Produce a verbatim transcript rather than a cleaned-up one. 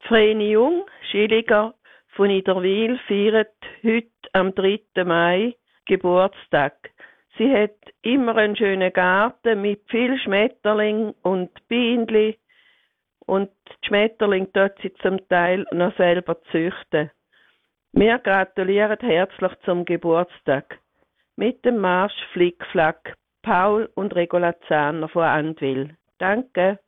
Vreni Jung, Schilliger von Niederwil, feiert heute am dritten Mai Geburtstag. Sie hat immer einen schönen Garten mit viel Schmetterling und Bienen und die Schmetterlinge tut sie zum Teil noch selber züchten. Wir gratulieren herzlich zum Geburtstag. Mit dem Marsch Flickflack, Paul und Regula Zahner von Andwil. Danke.